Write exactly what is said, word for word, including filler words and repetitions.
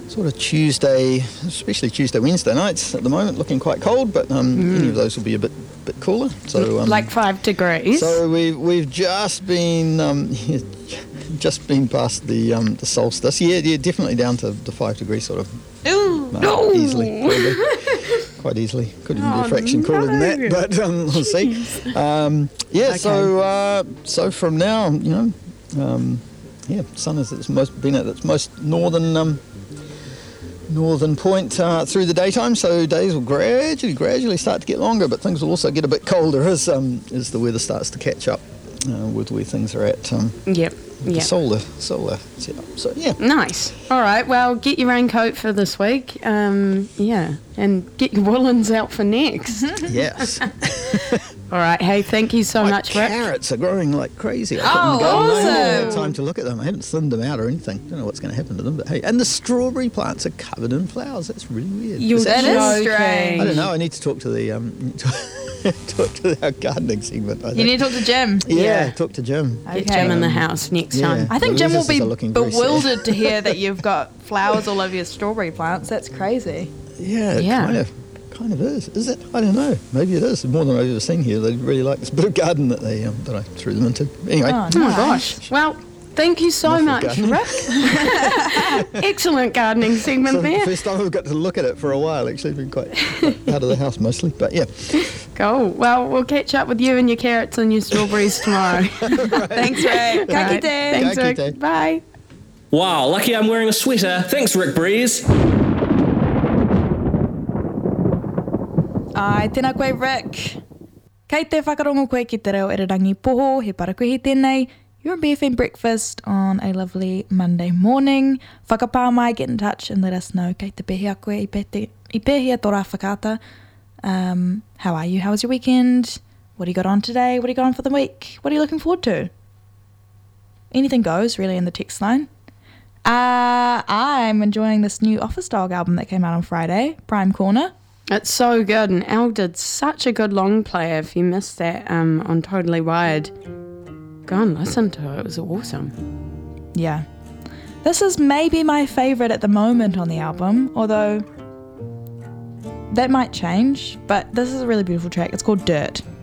sort of Tuesday, especially Tuesday, Wednesday nights at the moment, looking quite cold, but um, mm. any of those will be a bit bit cooler. So um, like five degrees. So we've we've just been um, just been past the um, the solstice. Yeah, yeah, definitely down to the five degree sort of. Ooh, uh, no. Easily, probably. Quite easily. Could even oh, be a fraction no. cooler than that, but um, we'll see. Um, yeah, okay. so uh, so from now, you know, um, yeah, sun is its most been at its most northern um, northern point uh, through the daytime. So days will gradually, gradually start to get longer, but things will also get a bit colder as um, as the weather starts to catch up uh, with where things are at. Um, yep. The yep. solar solar setup. So yeah. Nice. All right. Well, get your raincoat for this week. Um, yeah, and get your woolens out for next. Yes. All right. Hey, thank you so My much, Rick. Carrots are growing like crazy. I oh, go awesome! I haven't had time to look at them. I haven't thinned them out or anything. Don't know what's going to happen to them, but hey, and the strawberry plants are covered in flowers. That's really weird. You're is that that is strange. I don't know. I need to talk to the um. talk to our gardening segment. I think. You need to talk to Jim. Yeah, yeah. talk to Jim. Okay. Get Jim in the house next yeah. time. I think the Jim will be bewildered sad. to hear that you've got flowers all over your strawberry plants. That's crazy. Yeah, yeah. kind of. Kind of is. Is it? I don't know. Maybe it is. More than I've ever seen here. They really like this bit of garden that they um, that I threw them into. Anyway. Oh, oh my gosh. Well, thank you so much, Rick. Excellent gardening segment so there. First time I've got to look at it for a while. Actually, been quite out of the house mostly, but yeah. Cool. Well, we'll catch up with you and your carrots and your strawberries tomorrow. Right. Thanks, Rick. Ka kite. Thanks, Ka kite. Rick. Bye. Wow, lucky I'm wearing a sweater. Thanks, Rick Breeze. Ai, tēnā koe, Rick. Kei te whakarongo koe ki te reo Irirangi Poho, he parakuhi tēnei. Your B F M breakfast on a lovely Monday morning. Whakapā mai, get in touch and let us know. Kei te pehea koe, i pehea, i pehea tō rā whakata. Um, how are you? How was your weekend? What do you got on today? What do you got on for the week? What are you looking forward to? Anything goes, really, in the text line. Uh, I'm enjoying this new Office Dog album that came out on Friday, Prime Corner. It's so good, and Al did such a good long play. If you missed that um, on Totally Wired, go and listen to it. It was awesome. Yeah. This is maybe my favourite at the moment on the album, although that might change, but this is a really beautiful track. It's called Dirt.